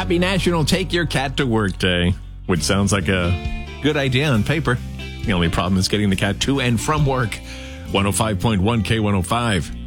Happy National Take Your Cat to Work Day, which sounds like a good idea on paper. The only problem is getting the cat to and from work. 105.1 K105.